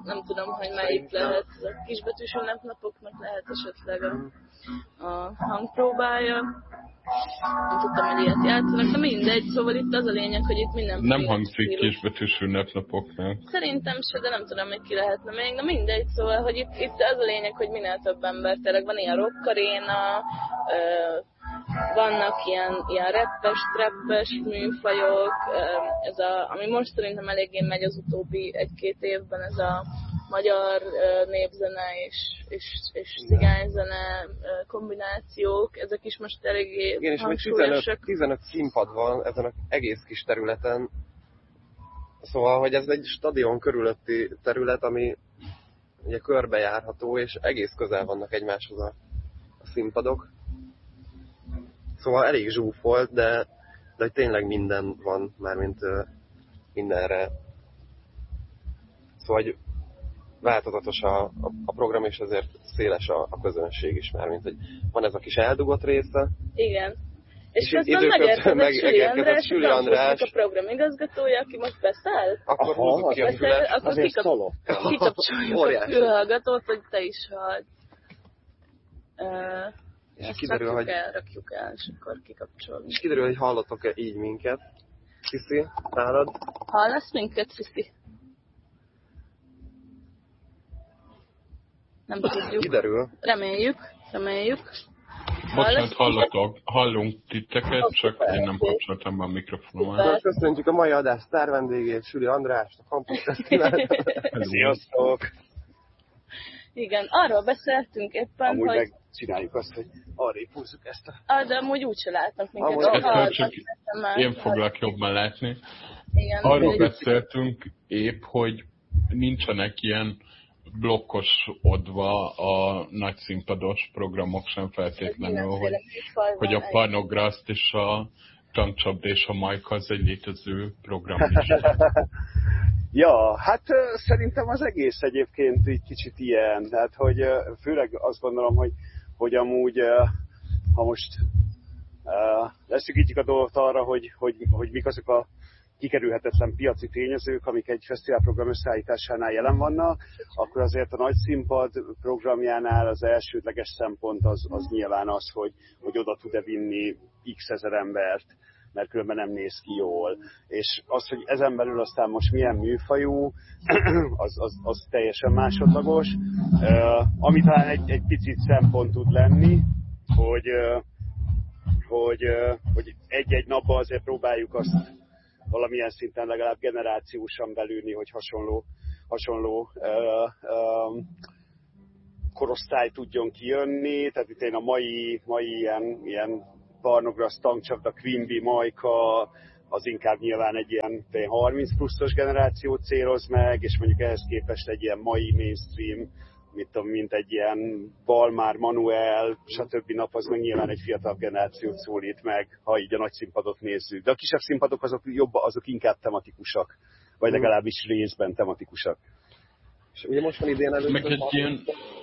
nem tudom, hogy melyik lehet. A kisbetűs ünnepnapoknak lehet esetleg a hangpróbája. Nem tudtam, hogy ilyet játszanak, de mindegy, szóval itt az a lényeg, hogy itt mindenféle... Nem hangzik kisbetűs ünnepnapoknál. Szerintem se, de nem tudom, hogy ki lehetne még. Na mindegy, szóval, hogy itt az a lényeg, hogy minél több ember, tényleg van ilyen rockaréna, vannak ilyen rappes, trappes műfajok, ami most szerintem eléggé megy az utóbbi 1-2 évben, ez a magyar népzene és cigányzene kombinációk, ezek is most eléggé hangsúlyosak. 15 színpad van ezen az egész kis területen, szóval, hogy ez egy stadion körülötti terület, ami ugye körbejárható, és egész közel vannak egymáshoz a színpadok. Szóval elég zsúfolt, de tényleg minden van, mármint mindenre. Szóval változatos a program, és azért széles a közönség is, mármint hogy van ez a kis eldugott része. Igen. És közben megérkezett Süli András, a programigazgatója, aki most beszáll. Akkor húzzuk ki a fület. Akkor kikapcsoljuk a fülhallgatót, hogy te is halld. És kiderül, hogy rakjuk el, és akkor kikapcsolunk. És kiderül, hogy hallottok-e így minket. Fiszi, nálad? Hallasz minket, Fiszi? Nem tudjuk. Kiderül. Reméljük. Bocsánat, hallunk titeket, csak én nem kapcsoltam be a mikrofonomat. Köszöntjük a mai adás sztárvendégét, Süli Andrást, a Campus Fesztivál. Sziasztok! Igen, arról beszéltünk éppen, amúgy hogy... megcsináljuk azt, hogy arrébb húzzuk ezt a... De amúgy úgyse látnak minket. Ezt csak én foglak jobban látni. Igen, arról beszéltünk épp, hogy nincsenek ilyen blokkosodva a nagyszínpados programok sem feltétlenül, hogy a Parnograszt és a Tankcsapda és a Majka az egy létező program is. Ja, hát szerintem az egész egyébként egy kicsit ilyen, tehát hogy főleg azt gondolom, hogy amúgy, ha most leszűkítjük a dolgot arra, hogy mik azok a kikerülhetetlen piaci tényezők, amik egy fesztiválprogram összeállításánál jelen vannak, akkor azért a nagy színpad programjánál az elsődleges szempont az nyilván az, hogy oda tud-e vinni x ezer embert, mert különben nem néz ki jól. És az, hogy ezen belül aztán most milyen műfajú, az teljesen másodlagos. Ami talán egy picit szempont tud lenni, hogy egy-egy napban azért próbáljuk azt valamilyen szinten legalább generációsan belülni, hogy hasonló korosztály tudjon kijönni. Tehát itt én a mai ilyen Parnograszt, Tankcsapda, Quimby, Majka, az inkább nyilván egy ilyen 30 pluszos generációt céloz meg, és mondjuk ehhez képest egy ilyen mai mainstream, mint egy ilyen Balmár, Manuel, stb. Nap, az meg nyilván egy fiatal generációt szólít meg, ha így a nagy színpadot nézzük. De a kisebb színpadok azok inkább tematikusak, vagy legalábbis részben tematikusak. És ugye most van idén előtt... Meg egy ilyen...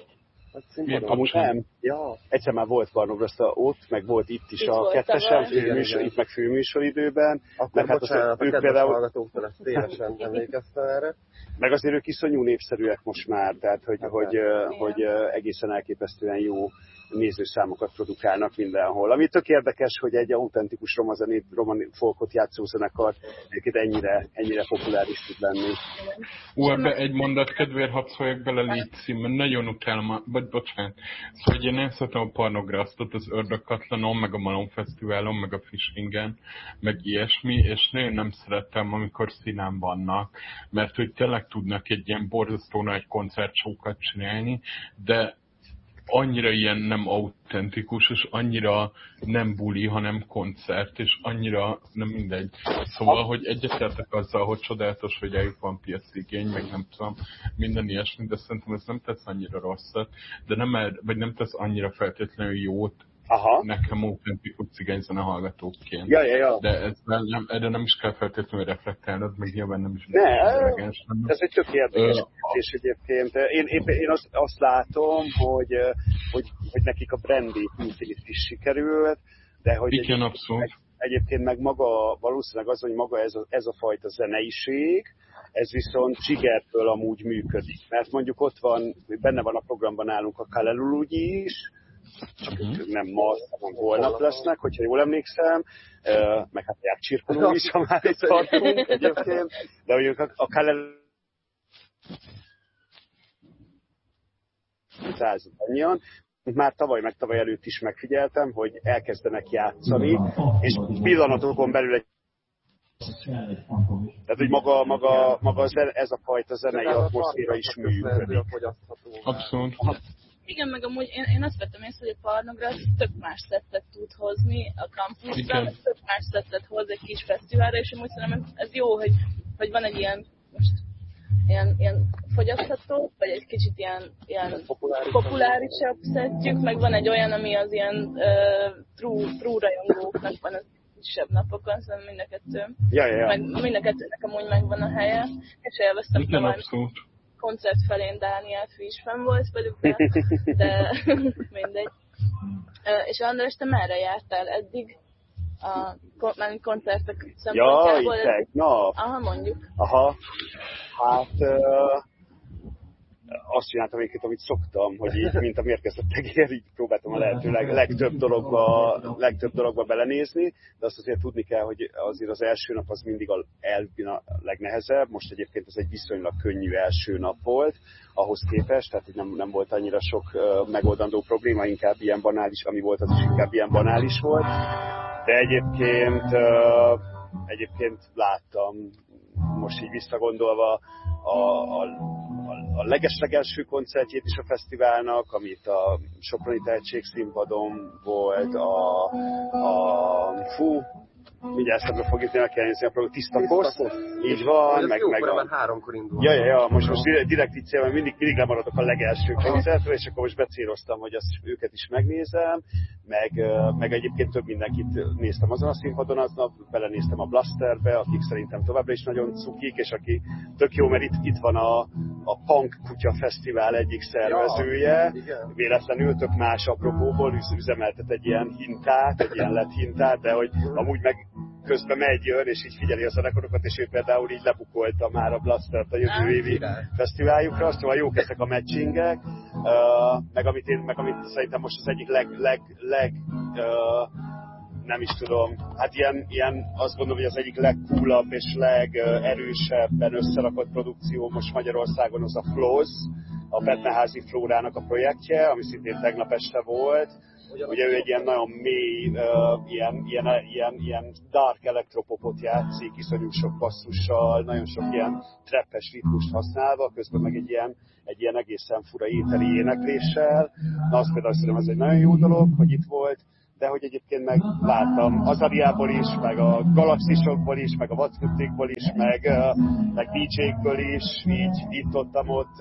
Nem. Ja. Egyszer már volt Parnograszt ott, meg volt itt is a kettesen, itt meg főműsoridőben. Akkor hát bocsánat, a kedves hallgatóktól ezt tévesen emlékeztem erre. Meg azért ők iszonyú népszerűek most már, tehát hogy egészen elképesztően jó nézőszámokat produkálnak mindenhol. Ami tök érdekes, hogy egy autentikus roman folkot játszó zenekar egyébként ennyire populáris tud lenni. Ebbe egy mondat kedvéért hadd szóljak bele, légy mert nagyon utálom, vagy bocsánat. Szóval én nem szeretem a Parnograsztot az Ördögkatlanon, meg a Malom Fesztiválon, meg a Fishingen, meg ilyesmi, és nagyon nem szeretem, amikor színen vannak, mert hogy tényleg tudnak egy ilyen borzasztó nagy koncertsókat csinálni, de annyira ilyen nem autentikus, és annyira nem buli, hanem koncert, és annyira nem mindegy. Szóval, hogy egyetértek azzal, hogy csodálatos, hogy eljut van piaci igény, meg nem tudom, minden ilyesmi, de szerintem ez nem tesz annyira rosszat, de nem tesz annyira feltétlenül jót. Aha. Nekem autentikus cigányzene hallgatóként. Ja. De erre nem is kell feltétlenül reflektálnod, meg nyilván nem is. Ez egy tök érdekes kérdés egyébként. Én azt látom, hogy nekik a brandi mindig is sikerült, de hogy igen, abszolút. egyébként meg maga, valószínűleg az, hogy maga ez a fajta zeneiség, ez viszont zsigerből amúgy működik. Mert mondjuk ott van, benne van a programban nálunk a Kalelulugyi is, csak nem ma, hanem holnap lesznek, hogyha jól emlékszem, meg hát Jákcsirkoló is, ha már itt tartunk egyébként, de mondjuk a Kalelulugyi annyian, már tavaly meg tavaly előtt is megfigyeltem, hogy elkezdenek játszani, és pillanatokon belül egy tehát, hogy maga ez a fajta zenei atmoszféra is működik. Abszolút. Igen, meg amúgy én azt vettem észre, hogy a Parnograph tök más szettet tud hozni a campusra, tök más szettet hoz egy kis fesztiválra, és amúgy szerintem ez jó, hogy van egy ilyen, most ilyen fogyasztható, vagy egy kicsit ilyen populárisabb szettjük, meg van egy olyan, ami az ilyen true rajongóknak van az kisebb napokon, szóval mind a kettő. Meg mind a kettőnek amúgy megvan a helye, és élveztem tavaly koncert felén Dániel Fű is fenn volt velük, de mindegy. És András, te merre jártál eddig? A koncertek szempontjából? Ja, tegnap. Aha, mondjuk. Aha, hát azt csináltam egyébként, amit szoktam, hogy így, mint a mérgezett tegér, így próbáltam a lehető legtöbb dologba belenézni, de azt azért tudni kell, hogy azért az első nap az mindig a legnehezebb. Most egyébként ez egy viszonylag könnyű első nap volt ahhoz képest, tehát hogy nem volt annyira sok megoldandó probléma, inkább ilyen banális, ami volt, az is inkább ilyen banális volt. De egyébként láttam, most így visszagondolva, a legeslegelső koncertjét is a fesztiválnak, amit a Soproni Tehetségszínpadon volt, mindjárt szemben fog itt elkezdeni a Tiszta Kosz, így van, meg a 3-kor indul. Ja, most direkt így célban mindig lemaradok a legelső koncertre, és akkor most becéloztam, hogy őket is megnézem, meg egyébként több mindenkit néztem azon a színpadon aznap, belenéztem a Blasterbe, akik szerintem továbbra is nagyon cukik, és aki tök jó, mert itt van a Punk Kutya Fesztivál egyik szervezője, véletlenül tök más apropóból üzemeltet egy ilyen hintát, egy ilyen lett hintát, de hogy amúgy meg közben jön, és így figyeli a zenekarokat, és ő például így lebukolta már a Blastert a jövő évi fesztiváljukra, szóval jók ezek a matchingek, meg amit szerintem most az egyik nem is tudom, hát ilyen azt gondolom, hogy az egyik legcoolabb és legerősebben összerakott produkció most Magyarországon az a Flows, a Betleházi Flórának a projektje, ami szintén tegnap este volt. Ugye ő egy ilyen nagyon mély, ilyen dark elektropopot játszik, iszonyú sok passzussal, nagyon sok ilyen trappes ritmust használva, közben meg egy ilyen egészen fura ételi énekléssel. Na azt például szerintem ez egy nagyon jó dolog, hogy itt volt, de hogy egyébként meg láttam Azariából is, meg a Galaxisokból is, meg a Vackutikból is, meg DJ-kből is, így itt-ott,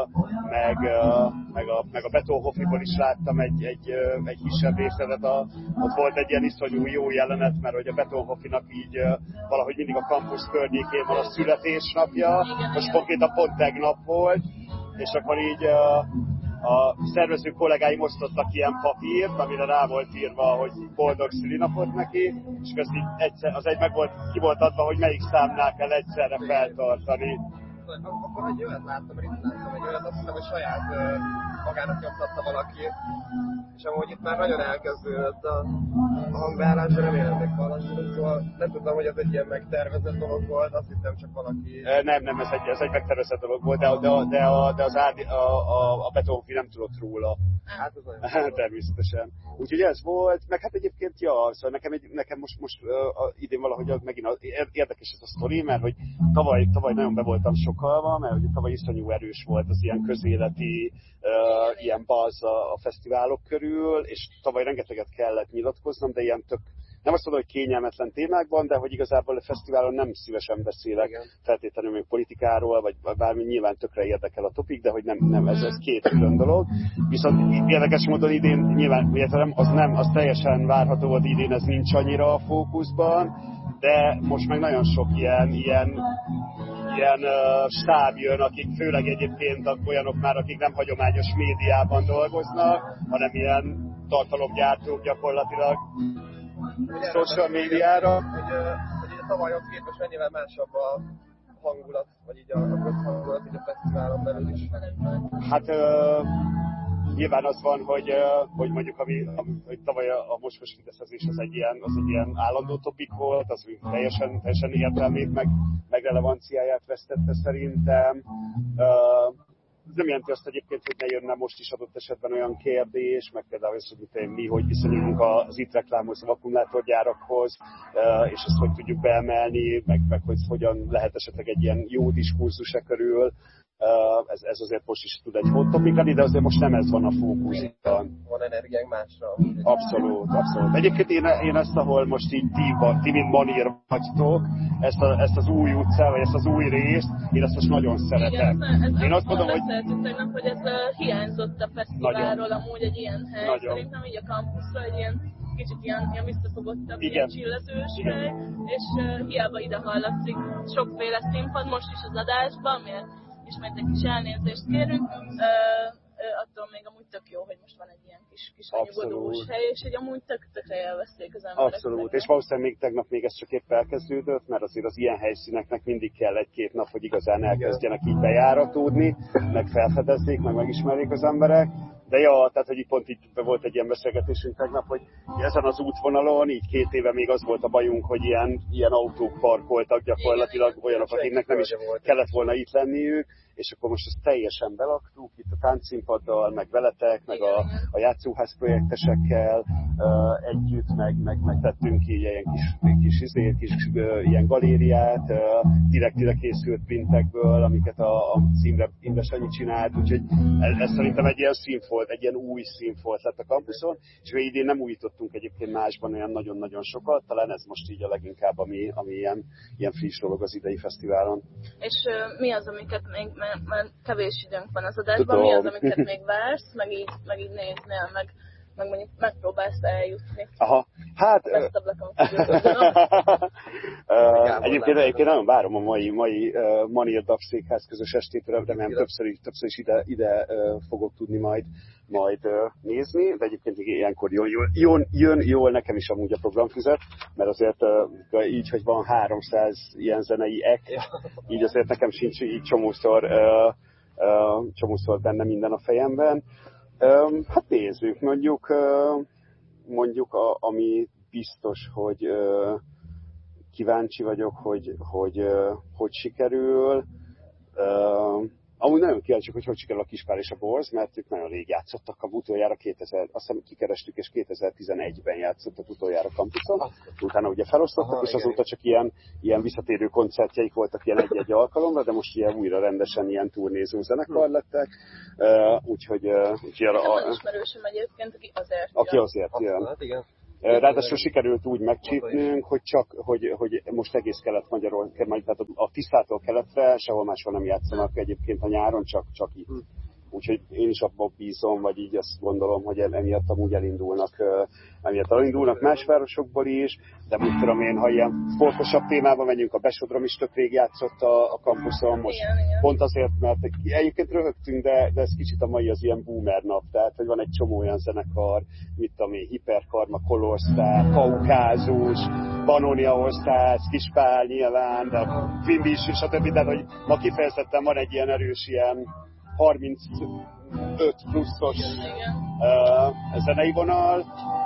meg a Betonhoffiból is láttam egy kisebb részletet. Ott volt egy ilyen iszonyú jó jelenet, mert hogy a Betonhoffinak így valahogy mindig a kampusz környékén van a születésnapja, most konkrétan pont tegnap volt, és akkor így a szervező kollégáim osztottak ilyen papírt, amire rá volt írva, hogy boldog szülinapot neki, és ezt így ki volt adva, hogy melyik számnál kell egyszerre feltartani. Akkor egy olyat láttam, egy olyat, azt hiszem, hogy saját magának nyomtatta valaki, és amúgy itt már nagyon elkezdődött a hangbeállás, de remélem még valami, szóval nem tudtam, hogy ez egy ilyen megtervezett dolog volt, azt hittem csak valaki... Nem, ez egy megtervezett dolog volt, de a Betonfi nem tudott róla. Hát ez nagyon természetesen. Úgyhogy ez volt, meg hát egyébként, szóval nekem most idén valahogy megint érdekes ez a sztori, mert hogy tavaly nagyon be voltam sokalva, mert ugye tavaly iszonyú erős volt az ilyen közéleti, ilyen buzz a fesztiválok körül, és tavaly rengeteget kellett nyilatkoznom, de ilyen tök, nem azt mondom, hogy kényelmetlen témákban, de hogy igazából a fesztiválon nem szívesen beszélek feltétlenül még politikáról, vagy bármi, nyilván tökre érdekel a topik, de hogy nem ez két külön dolog. Viszont érdekes módon idén nyilván, az teljesen várható volt, idén ez nincs annyira a fókuszban, de most meg nagyon sok ilyen stáb jön, akik főleg egyébként olyanok már, akik nem hagyományos médiában dolgoznak, hanem ilyen tartalomgyártók gyakorlatilag. social médiára. Hogy a tavalyon képest mennyivel másabb a hangulat, vagy így a közhangulat, így a fesztiválon belül is. Hát nyilván az van, hogy mondjuk hogy tavaly a mocskos fideszezés az egy ilyen állandó topik volt, az teljesen értelmét meg relevanciáját vesztette szerintem. Ez nem jelenti azt egyébként, hogy ne jönne most is adott esetben olyan kérdés, meg például az, hogy mi hogy viszonyulunk az itt reklámozó akkumulátorgyárakhoz, és ezt hogy tudjuk beemelni, meg hogy hogyan lehet esetleg egy ilyen jó diskurzus körül. Ez azért most is tud egy hot topic lenni, de azért most nem ez van a fókuszban. Van energiánk másra. Abszolút. Egyébként én ezt, ahol most így ti mint Manír vagytok, ezt az új utcát, vagy ezt az új részt, én ezt most nagyon szeretem. Igen, én azt mondom, hogy tegnap, hogy ez hiányzott a fesztiválról amúgy egy ilyen hely. Nagyon. Szerintem így a kampuszra egy ilyen kicsit ilyen visszafogottabb, igen. ilyen csillezős hely, és hiába ide hallatszik sokféle színpad, most is az adásban, miért ismét egy kis elnézést kérünk, attól még amúgy tök jó, hogy most van egy ilyen kis nyugodós hely, és hogy amúgy tökre élvezték az emberek. Abszolút, és valószínűleg még ez csak épp elkezdődött, mert azért az ilyen helyszíneknek mindig kell egy-két nap, hogy igazán elkezdjenek így bejáratódni, meg felfedezzék, meg megismerjék az emberek. De tehát, hogy pont így volt egy ilyen beszélgetésünk tegnap, hogy ezen az útvonalon így 2 éve még az volt a bajunk, hogy ilyen autók parkoltak gyakorlatilag, olyanok, akiknek nem is kellett volna itt lenniük, és akkor most ezt teljesen belaktuk, itt a táncszínpaddal, meg veletek, meg a játszóház projektesekkel együtt, meg tettünk ki ilyen kis ilyen galériát, direkt ide készült printekből, amiket az Imre Sanyi csinált, úgyhogy ez szerintem egy ilyen színfolt, egy ilyen új színfolt lett a kampuszon, és mi idén nem újítottunk egyébként másban olyan nagyon-nagyon sokat, talán ez most így a leginkább, ami ilyen friss dolog az idei fesztiválon. És mi az, amiket még, mert kevés időnk van az adásban, mi az, amiket még vársz, meg így néznél, meg mondjuk megpróbálsz eljutni. Aha, hát... Egyébként nagyon várom a mai Manír Dabszékház közös estét, remélem többször is ide fogok tudni majd nézni, de egyébként ilyenkor jön jól nekem is amúgy a programfüzet, mert azért így, hogy van 300 ilyen zenei így azért nekem sincs így csomószor benne minden a fejemben. Hát nézzük, mondjuk ami biztos, hogy kíváncsi vagyok, hogy sikerül. Amúgy nagyon kíváncsi, hogy sikerül a Kispál és a Borz, mert ők nagyon rég játszottak utoljára, azt hiszem kikerestük, és 2011-ben játszottak utoljára kampuszon. Utána ugye felosztottak, és azóta csak ilyen visszatérő koncertjeik voltak ilyen egy-egy alkalomra, de most ugye újra rendesen ilyen turnéző zenekar lettek. Úgyhogy van ismerősöm egyébként, aki azért jön. Ráadásul sikerült úgy megcsípnünk, hogy most egész Kelet-Magyarországon, tehát a Tisztától keletre sehol máshol nem játszanak egyébként a nyáron, csak itt. Úgyhogy én is abban bízom, vagy így azt gondolom, hogy emiatt amúgy elindulnak más városokból is, de úgy tudom én, ha ilyen folkosabb témában megyünk, a Besodrom is tök rég játszott a kampuszon, most igen. Pont azért, mert egyébként röhögtünk, de ez kicsit a mai az ilyen boomer nap, tehát hogy van egy csomó olyan zenekar, mit tudom én, Hiperkarma, Color Star, Kaukázus, Pannonia All-Stars, Kispál nyilván, de a Quimby is, stb. Tehát, hogy ma kifejezetten van egy ilyen erős ilyen 35 pluszos zenei vonal,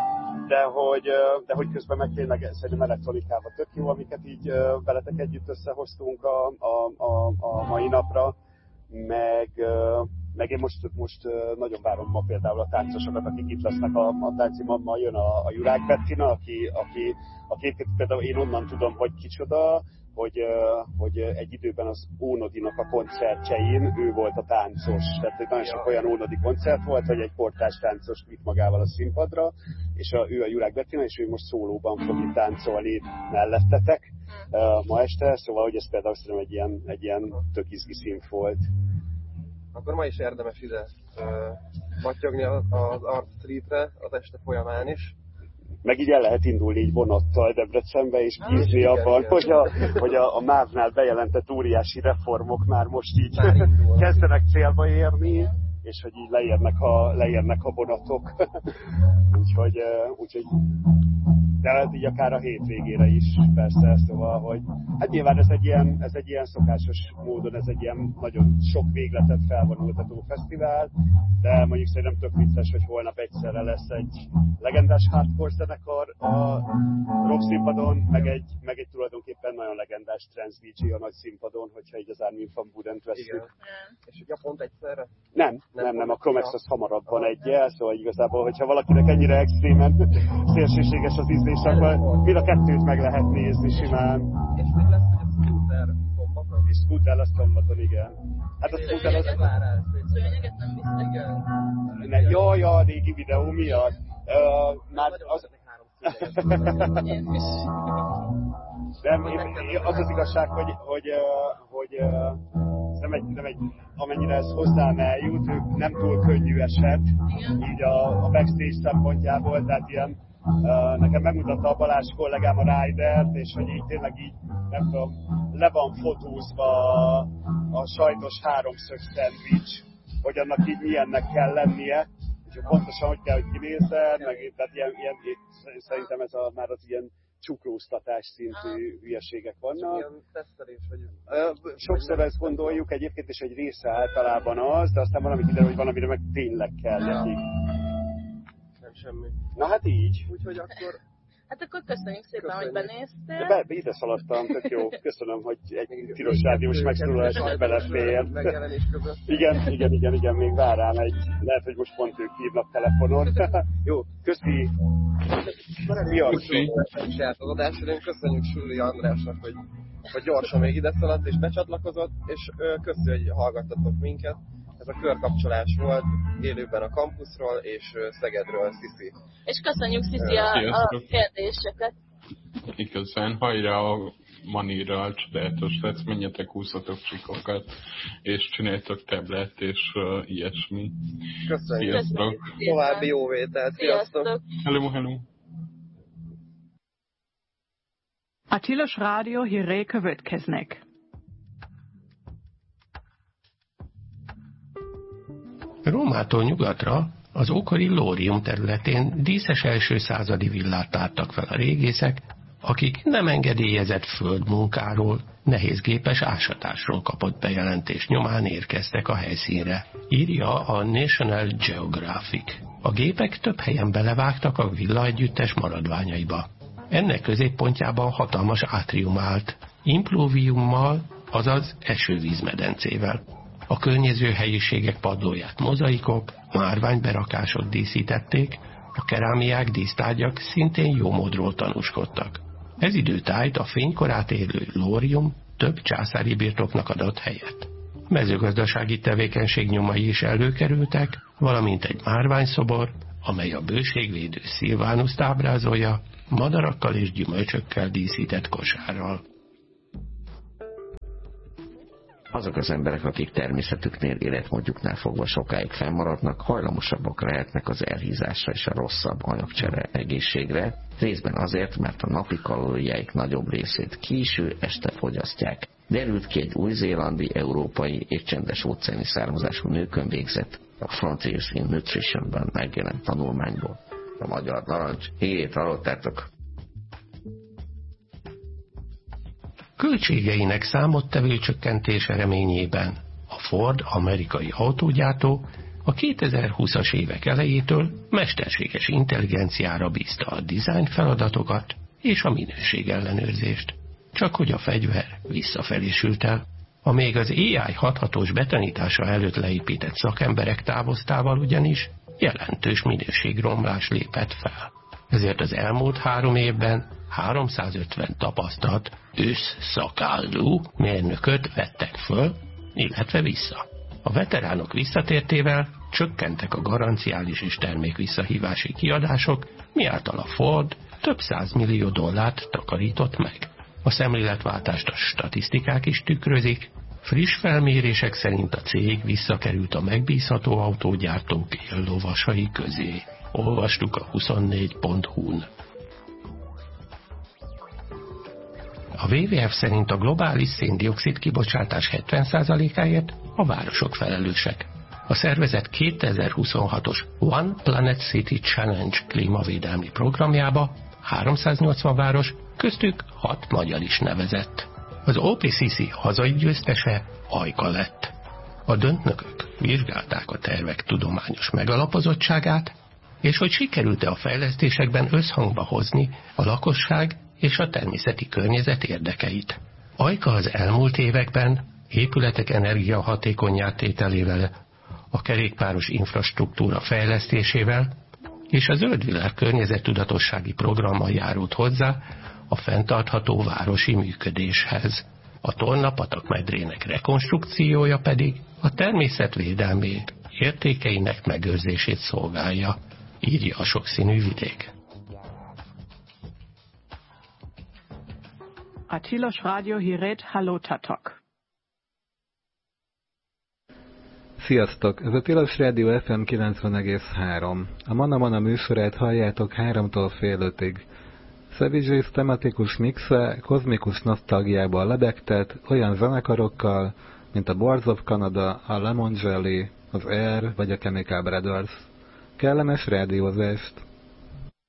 de hogy közben meg tényleg szerintem elektronikában tök jó, amiket így veletek együtt összehoztunk a mai napra, meg én most nagyon várom ma például a táncosokat, akik itt lesznek a táncimon, ma jön a Jurák Bettina, aki például én onnan tudom, hogy kicsoda, hogy egy időben az Ónodinak a koncertjein ő volt a táncos. Tehát nagyon sok olyan Ónodi koncert volt, hogy egy kortárs táncos vitt magával a színpadra, és ő a Jurák Bettina, és ő most szólóban fog itt táncolni mellettetek ma este, szóval hogy ez például szerintem egy ilyen tök izgi színfolt. Akkor ma is érdemes ide battyogni az Art Streetre az este folyamán is. Meg így el lehet indulni így vonattal Debrecenbe, és bízni abban, hogy a MÁV-nál bejelentett óriási reformok már most így kezdenek célba érni, és hogy így leérnek a vonatok. úgyhogy de így akár a hétvégére is, persze, szóval, hogy hát nyilván ez egy ilyen szokásos módon, ez egy ilyen nagyon sok végletet felvonultató fesztivál, de mondjuk szerintem tök vicces, hogy holnap egyszerre lesz egy legendás hardcore zenekar a rock színpadon, meg egy tulajdonképpen nagyon legendás trance DJ a nagy színpadon, hogyha így az Armin van Buurent veszünk. És ugye pont egyszerre? Nem, a Chromex az hamarabb van egyel, szóval igazából, hogyha valakinek ennyire extrémen szélsőséges az ízlés, akkor mind a kettőt meg lehet nézni simán. És még lesz, hogy a Scooter szombaton? És Scooter lesz szombaton, igen. Hát a Scooter az... Szőnyeget nem visznek? Ja, a régi videó miatt. Már az... Nem, az az igazság, hogy nem egy, amennyire ez hozzám eljut, nem túl könnyű eset, így a backstage szempontjából, tehát ilyen nekem megmutatta a Balázs kollégám a Ridert, és hogy így tényleg így, nem tudom, le van fotózva a sajtos háromszög szendvics, hogy annak így milyennek kell lennie, és pontosan hogy kell, hogy kinézzen, meg tehát ilyen szerintem ez már az ilyen csuklóztatás szintű hülyeségek vannak. Ilyen tesztelés, vagy... Sokszor ezt gondoljuk egyébként, és egy része általában az, de aztán valami kiderül, hogy valamire meg tényleg kell nekik. Nem semmi. Na hát így. Úgyhogy akkor... Hát akkor köszönjük szépen, hogy benéztél. De ide szaladtam, tök jó. Köszönöm, hogy egy tilos rádiós megszólalás belefér. Megjelenés között. Igen, még vár rám egy... Lehet, hogy most pont ők hívnak telefonon. Jó, köszi. Az adásra köszönjük Suli Andrásnak, hogy gyorsan még ide szaladt és becsatlakozott, és köszi, hogy hallgattatok minket. Ez a körkapcsolás volt élőben a kampuszról és Szegedről, Sziszi. És köszönjük, Sziszi, a kérdéseket. Igazán, hajrá a Manira, csodálatos lesz, menjetek, úszatok csikokat, és csináltok tablet, és ilyesmi. Köszönjük. Sziasztok! További jó vételt, sziasztok! Hello! A Tilos Rádió hírei következnek. Rómától nyugatra, az ókori Lórium területén díszes első századi villát tártak fel a régészek, akik nem engedélyezett földmunkáról, nehézgépes ásatásról kapott bejelentés nyomán érkeztek a helyszínre, írja a National Geographic. A gépek több helyen belevágtak a villa együttes maradványaiba. Ennek középpontjában hatalmas átrium állt, impluviummal, azaz esővízmedencével. A környező helyiségek padlóját mozaikok, márványberakások díszítették, a kerámiák, dísztárgyak szintén jó módról tanúskodtak. Ez időtájt a fénykorát élő Lórium több császári birtoknak adott helyet. Mezőgazdasági tevékenység nyomai is előkerültek, valamint egy márványszobor, amely a bőségvédő Szilvánuszt ábrázolja, madarakkal és gyümölcsökkel díszített kosárral. Azok az emberek, akik természetüknél, életmódjuknál fogva sokáig fennmaradnak, hajlamosabbak lehetnek az elhízásra és a rosszabb anyagcsere egészségre, részben azért, mert a napi kalóriáik nagyobb részét késő este fogyasztják. Derült ki egy új-zélandi, európai és csendes óceáni származású nőkön végzett, a Frontiers in Nutritionben megjelent tanulmányból. A magyar narancs, hírét hallottátok. Költségeinek számottevő csökkentése reményében a Ford amerikai autógyártó a 2020-as évek elejétől mesterséges intelligenciára bízta a design feladatokat és a minőség ellenőrzést. Csak hogy a fegyver visszafelé sült el. A még az AI hathatós betanítása előtt leépített szakemberek távoztával ugyanis jelentős minőségromlás lépett fel. Ezért az elmúlt 3 évben 350 tapasztalt összszakállú mérnököt vettek föl, illetve vissza. A veteránok visszatértével csökkentek a garanciális és termékvisszahívási kiadások, miáltal a Ford több $100 millió takarított meg. A szemléletváltást a statisztikák is tükrözik, friss felmérések szerint a cég visszakerült a megbízható autógyártók éllovasai közé. Olvastuk a 24.hu-n. A WWF szerint a globális széndioxid kibocsátás 70%-áért a városok felelősek. A szervezet 2026-os One Planet City Challenge klímavédelmi programjába 380 város, köztük 6 magyar is nevezett. Az OPCC hazai győztese Ajka lett. A döntnökök vizsgálták a tervek tudományos megalapozottságát, és hogy sikerült-e a fejlesztésekben összhangba hozni a lakosság és a természeti környezet érdekeit. Ajka az elmúlt években épületek energiahatékonnyá tételével, a kerékpáros infrastruktúra fejlesztésével és a Zöld Világ környezettudatossági programmal járult hozzá a fenntartható városi működéshez. A Torna-patak medrének rekonstrukciója pedig a természetvédelmi értékeinek megőrzését szolgálja, írja a Sokszínű Vidék. A Tilos Rádió hírét hallottátok. Sziasztok! Ez a Tilos Rádió FM 90,3. A Mana műsorát halljátok 3-tól fél 5-ig. Savage tematikus mixe kozmikus nosztalgiából lebegtet olyan zenekarokkal, mint a Boards of Canada, a Lemon Jelly, az Air vagy a Chemical Brothers. Kellemes rádiózást!